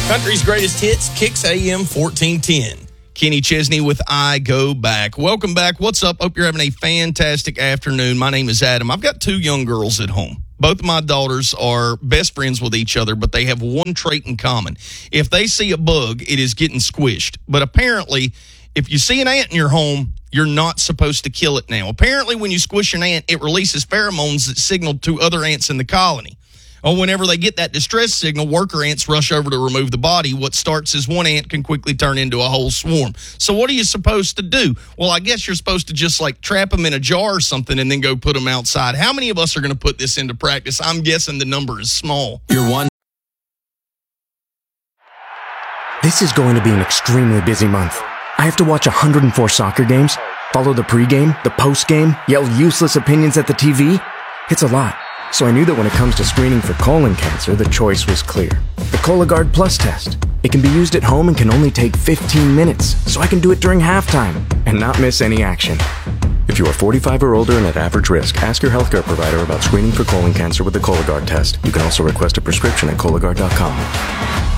Country's greatest hits, Kicks AM 1410. Kenny Chesney with I Go Back. Welcome back. What's up? Hope you're having a fantastic afternoon. My name is Adam. I've got two young girls at home. Both of my daughters are best friends with each other, but they have one trait in common. If they see a bug, it is getting squished. But apparently, if you see an ant in your home, you're not supposed to kill it now. Apparently, when you squish an ant, it releases pheromones that signal to other ants in the colony. Or whenever they get that distress signal, worker ants rush over to remove the body. What starts as one ant can quickly turn into a whole swarm. So what are you supposed to do? Well, I guess you're supposed to just like trap them in a jar or something and then go put them outside. How many of us are going to put this into practice? I'm guessing the number is small. This is going to be an extremely busy month. I have to watch 104 soccer games, follow the pregame, the postgame, yell useless opinions at the TV. It's a lot. So I knew that when it comes to screening for colon cancer, the choice was clear. The Cologuard Plus test. It can be used at home and can only take 15 minutes, so I can do it during halftime and not miss any action. If you are 45 or older and at average risk, ask your healthcare provider about screening for colon cancer with the Cologuard test. You can also request a prescription at Cologuard.com.